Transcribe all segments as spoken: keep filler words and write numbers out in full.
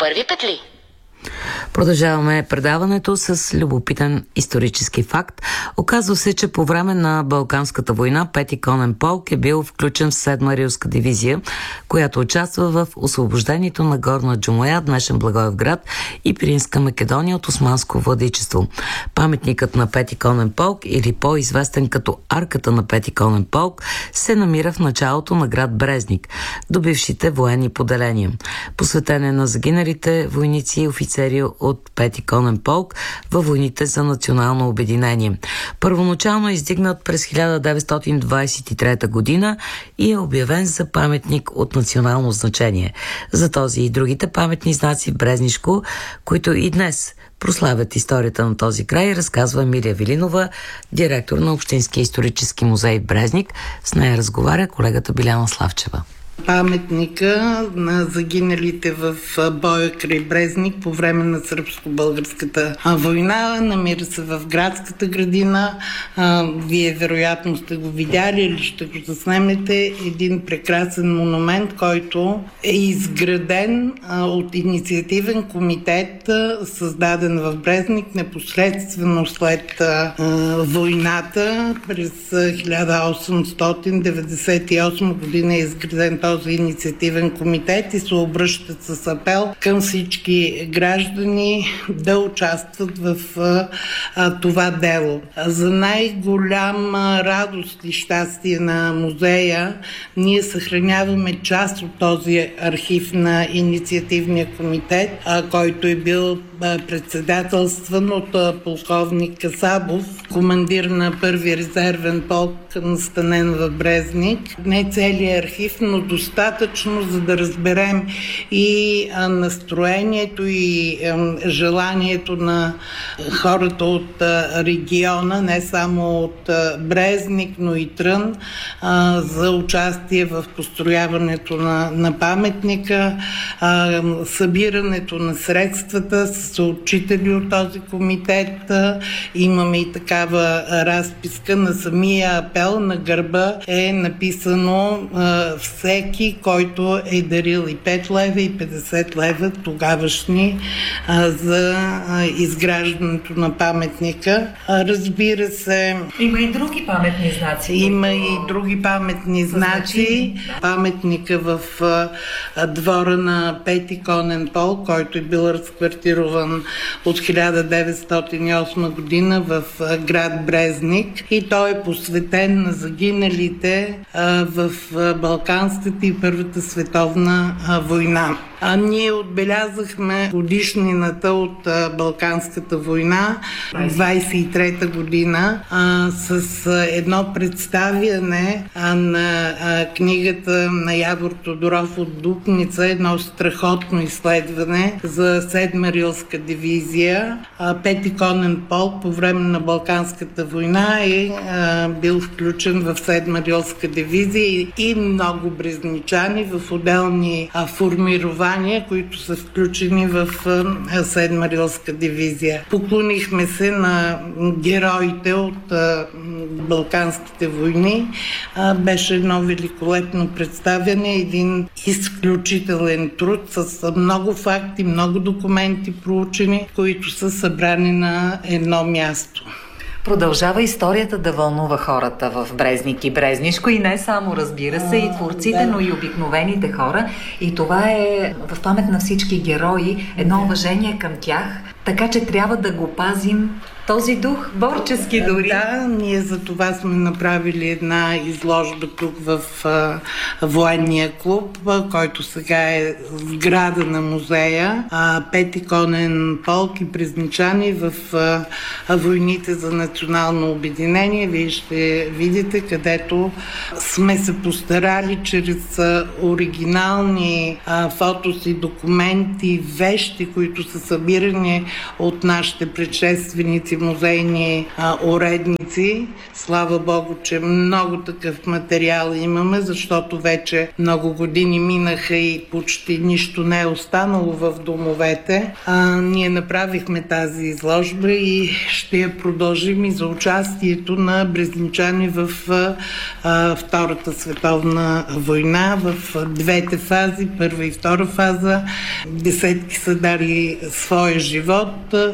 първи петли. Продължаваме предаването с любопитен исторически факт. Оказва се, че по време на Балканската война Пети конен полк е бил включен в седма рилска дивизия, която участва в освобождението на Горна Джумлия, днешен Благоевград, и Пиринска Македония от османско владичество. Паметникът на Пети конен полк, или по-известен като арката на Пети конен полк, се намира в началото на град Брезник, до бившите военни поделения. Посветен е на загиналите войници и офицери от Пети конен полк във войните за национално обединение. Първоначално е издигнат през хиляда деветстотин двадесет и трета година и е обявен за паметник от национално значение. За този и другите паметни знаци в Брезнишко, които и днес прославят историята на този край, разказва Емилия Велинова, директор на Общинския исторически музей в Брезник. С нея разговаря колегата Биляна Славчева. Паметника на загиналите в боя край Брезник по време на сръбско-българската война намира се в градската градина. Вие вероятно сте го видяли или ще го заснемете. Един прекрасен монумент, който е изграден от инициативен комитет, създаден в Брезник непосредствено след войната. През хиляда осемстотин деветдесет и осма година е изграден този инициативен комитет и се обръщат с апел към всички граждани да участват в а, това дело. За най-голяма радост и щастие на музея ние съхраняваме част от този архив на инициативния комитет, а, който е бил председателстван от полковник Касабов, командир на първи резервен полк, настанен в Брезник. Не целият архив, но достатъчно, за да разберем и настроението и желанието на хората от региона, не само от Брезник, но и Трън, за участие в построяването на, на паметника, събирането на средствата с отчители от този комитет. Имаме и такава разписка на самия апел. На гърба е написано всеки, който е дарил и пет лева и петдесет лева тогавашни за изграждането на паметника. Разбира се... Има и други паметни знаци. Има и други паметни знаци. Паметника в двора на Пети конен полк, който е бил разквартирован от хиляда деветстотин и осма година в град Брезник, и той е посветен на загиналите в Балканската и Първата световна война. А ние отбелязахме годишнината от а, Балканската война, двадесет и трета година, а, с а, едно представяне а, на а, книгата на Явор Тодоров от Дупница, едно страхотно изследване за седма рилска дивизия. А, Пети конен полк по време на Балканската война е а, бил включен в седма рилска дивизия и, и много брезничани в отделни а, формирования, които са включени в седма рилска дивизия. Поклонихме се на героите от Балканските войни. Беше едно великолепно представяне, един изключителен труд с много факти, много документи проучени, които са събрани на едно място. Продължава историята да вълнува хората в Брезник и Брезнишко, и не само, разбира се, и творците, да, но и обикновените хора. И това е в памет на всички герои, едно уважение към тях, така че трябва да го пазим този дух, борчески дори. Да, ние за това сме направили една изложба тук в а, военния клуб, а, който сега е сграда на музея. А, Пети конен полк и брезничани в а, войните за национално обединение. Вие ще видите, където сме се постарали чрез а, оригинални а, фотоси, документи, вещи, които са събирани от нашите предшественици, музейни а, уредници. Слава Богу, че много такъв материал имаме, защото вече много години минаха и почти нищо не е останало в домовете. А, ние направихме тази изложба и ще я продължим и за участието на брезничани в а, Втората световна война, в двете фази, първа и втора фаза. Десетки са дали своя живот а,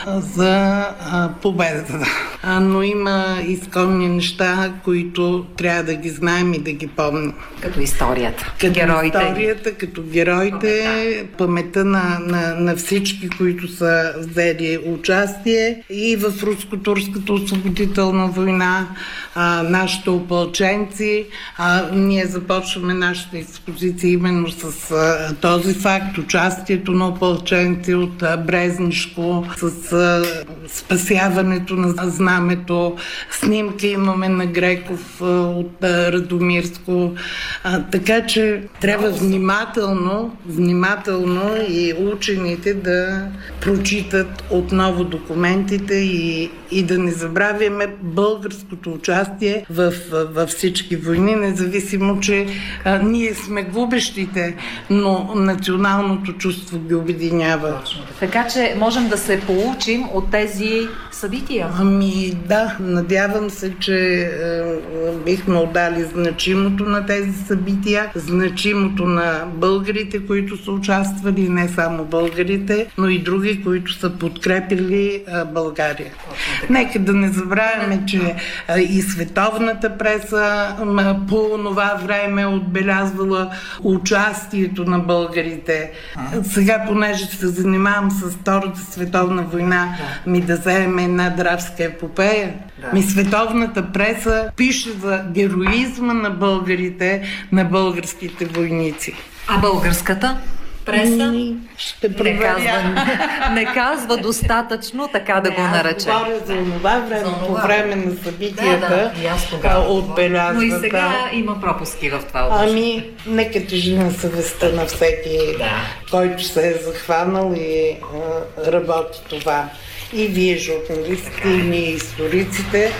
за а, победата. А, но има изконни неща, които трябва да ги знаем и да ги помним. Като историята. Като героите. историята, като героите, паметта на, на, на всички, които са взели участие и в руско-турската освободителна война, а, нашите опълченци. А, ние започваме нашата експозиция именно с а, този факт, участието на опълченци от а, Брезнишко, с а, спасяването на знамето. Снимки имаме на Греков а, от а, Радомирско. А, така че трябва внимателно, внимателно и учените да прочитат отново документите и, и да не забравяме българското участие в, в, във всички войни, независимо, че а, ние сме губещите, но националното чувство ги обединява. Така че можем да се получим от тези събития. Ами да, надявам се, че е, бихме отдали значимото на тези събития, значимото на българите, които са участвали, не само българите, но и други, които са подкрепили е, България. Нека да не забравяме, че е, и световната преса е, по това време отбелязвала участието на българите. Сега, понеже се занимавам с Втората световна война, да. ми да вземем една дравска епопея. Да. Ми световната преса пише за героизма на българите, на българските войници. А българската преса? Ще не, казва, не казва достатъчно, така да не, го наречем. Говоря за това време, за по време на събитията, да, да, отбелязват. Но и сега има пропуски в това отношение. Ами, нека тежи на съвестта на всеки, да. който се е захванал и а, работи това. И вие, журналистите, и ние, историците.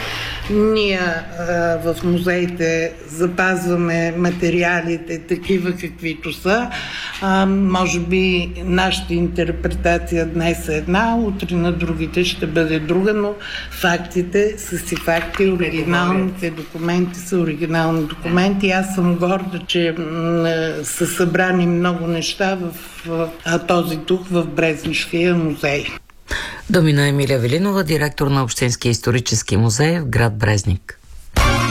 Ние а, в музеите запазваме материалите такива каквито са. А, може би нашата интерпретация днес е една, утре на другите ще бъде друга, но фактите са си факти, оригиналните документи са оригинални документи. Аз съм горда, че м- са събрани много неща в а, този дух в Брезнишкия музей. Домина Емилия Велинова, директор на Общинския исторически музей в град Брезник.